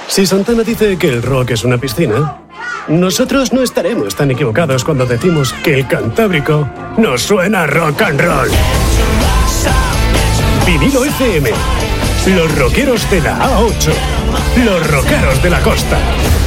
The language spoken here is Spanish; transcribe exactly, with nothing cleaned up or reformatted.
Si Santana dice que el rock es una piscina, nosotros no estaremos tan equivocados cuando decimos que el Cantábrico nos suena rock and roll. Vinilo F M, los rockeros de la A ocho, los rockeros de la costa.